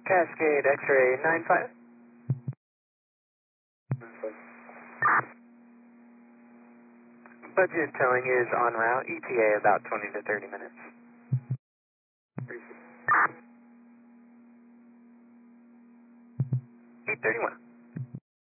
Cascade X-ray 95. Budget towing is en route, ETA about 20 to 30 minutes. 831.